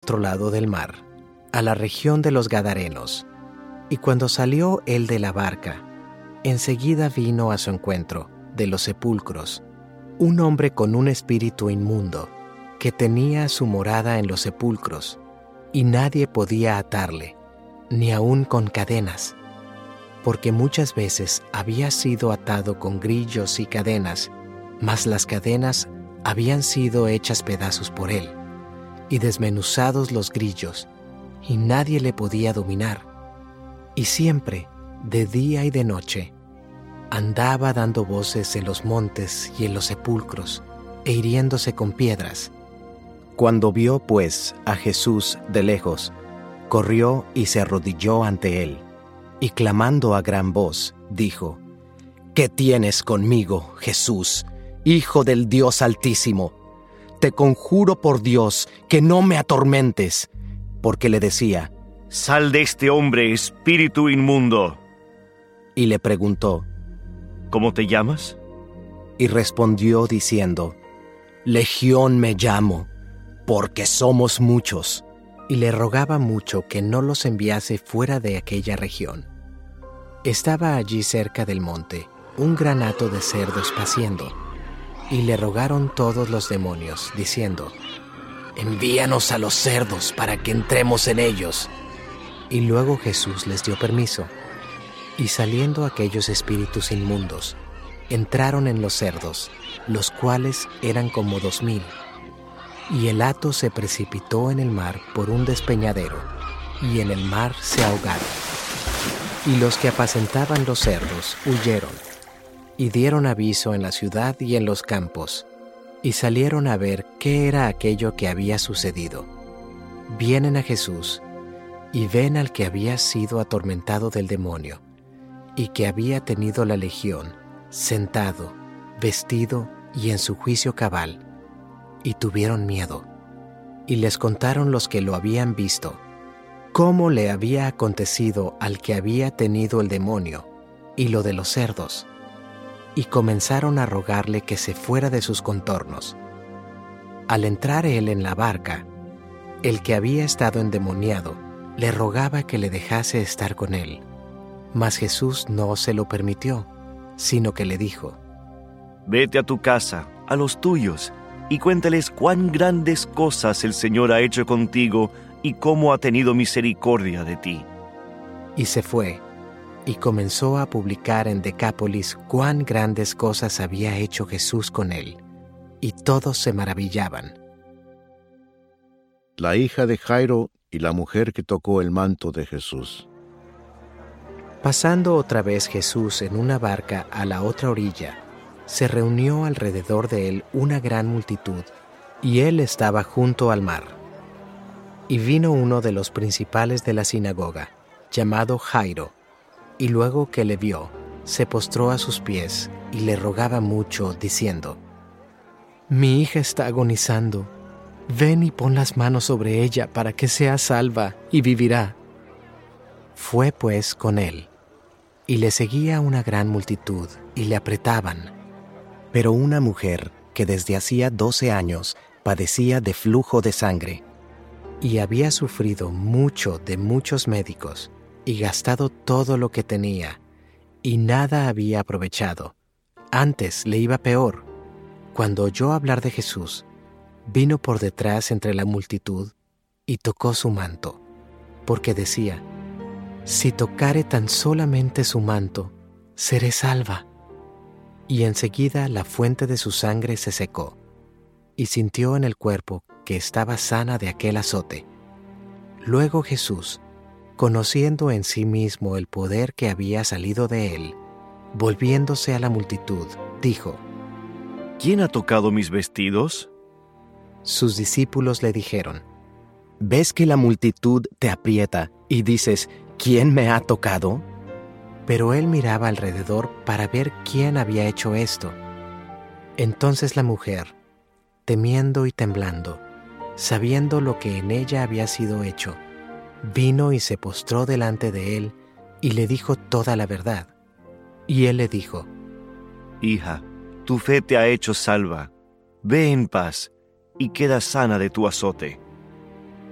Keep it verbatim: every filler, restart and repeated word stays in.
otro lado del mar, a la región de los Gadarenos. Y cuando salió él de la barca, enseguida vino a su encuentro, de los sepulcros, un hombre con un espíritu inmundo, que tenía su morada en los sepulcros, y nadie podía atarle, ni aun con cadenas, porque muchas veces había sido atado con grillos y cadenas, mas las cadenas habían sido hechas pedazos por él, y desmenuzados los grillos, y nadie le podía dominar. Y siempre, de día y de noche, andaba dando voces en los montes y en los sepulcros, e hiriéndose con piedras. Cuando vio, pues, a Jesús de lejos, corrió y se arrodilló ante él, y clamando a gran voz, dijo: ¿Qué tienes conmigo, Jesús, Hijo del Dios Altísimo? Te conjuro por Dios que no me atormentes. Porque le decía: Sal de este hombre, espíritu inmundo. Y le preguntó: ¿Cómo te llamas? Y respondió diciendo: Legión me llamo, porque somos muchos. Y le rogaba mucho que no los enviase fuera de aquella región. Estaba allí cerca del monte un gran hato de cerdos paciendo, y le rogaron todos los demonios, diciendo: Envíanos a los cerdos para que entremos en ellos. Y luego Jesús les dio permiso, y saliendo aquellos espíritus inmundos, entraron en los cerdos, los cuales eran como dos mil. Y el hato se precipitó en el mar por un despeñadero, y en el mar se ahogaron. Y los que apacentaban los cerdos huyeron, y dieron aviso en la ciudad y en los campos, y salieron a ver qué era aquello que había sucedido. Vienen a Jesús, y ven al que había sido atormentado del demonio, y que había tenido la legión, sentado, vestido y en su juicio cabal, y tuvieron miedo. Y les contaron los que lo habían visto, cómo le había acontecido al que había tenido el demonio, y lo de los cerdos. Y comenzaron a rogarle que se fuera de sus contornos. Al entrar él en la barca, el que había estado endemoniado le rogaba que le dejase estar con él. Mas Jesús no se lo permitió, sino que le dijo: Vete a tu casa, a los tuyos, y cuéntales cuán grandes cosas el Señor ha hecho contigo y cómo ha tenido misericordia de ti. Y se fue, y comenzó a publicar en Decápolis cuán grandes cosas había hecho Jesús con él, y todos se maravillaban. La hija de Jairo y la mujer que tocó el manto de Jesús. Pasando otra vez Jesús en una barca a la otra orilla, se reunió alrededor de él una gran multitud, y él estaba junto al mar. Y vino uno de los principales de la sinagoga, llamado Jairo, y luego que le vio, se postró a sus pies y le rogaba mucho, diciendo: Mi hija está agonizando. Ven y pon las manos sobre ella para que sea salva y vivirá. Fue pues con él, y le seguía una gran multitud, y le apretaban. Pero una mujer que desde hacía doce años padecía de flujo de sangre, y había sufrido mucho de muchos médicos, y gastado todo lo que tenía, y nada había aprovechado. Antes le iba peor. Cuando oyó hablar de Jesús, vino por detrás entre la multitud, y tocó su manto, porque decía: Si tocare tan solamente su manto, seré salva. Y enseguida la fuente de su sangre se secó, y sintió en el cuerpo que estaba sana de aquel azote. Luego Jesús, conociendo en sí mismo el poder que había salido de él, volviéndose a la multitud, dijo: ¿Quién ha tocado mis vestidos? Sus discípulos le dijeron: ¿Ves que la multitud te aprieta y dices: ¿Quién me ha tocado? Pero él miraba alrededor para ver quién había hecho esto. Entonces la mujer, temiendo y temblando, sabiendo lo que en ella había sido hecho, vino y se postró delante de él y le dijo toda la verdad. Y él le dijo: Hija, tu fe te ha hecho salva. Ve en paz y queda sana de tu azote.